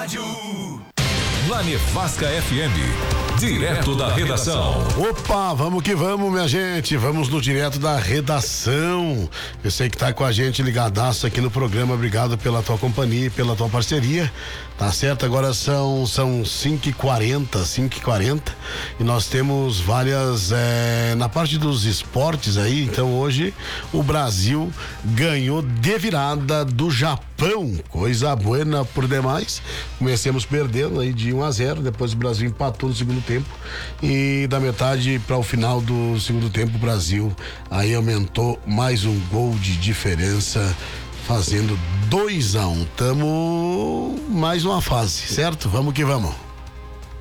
rádio. Na Nevasca FM, direto da redação. Opa, vamos que vamos, minha gente. Vamos no direto da redação. Eu sei que tá com a gente ligadaço aqui no programa. Obrigado pela tua companhia e pela tua parceria. Tá certo? Agora são 5h40 e nós temos várias na parte dos esportes aí. Então hoje o Brasil ganhou de virada do Japão, coisa buena por demais. Comecemos perdendo aí de 1-0, depois o Brasil empatou no segundo tempo e da metade para o final do segundo tempo o Brasil aí aumentou mais um gol de diferença, fazendo 2-1. Tamo mais uma fase, certo? Vamos que vamos.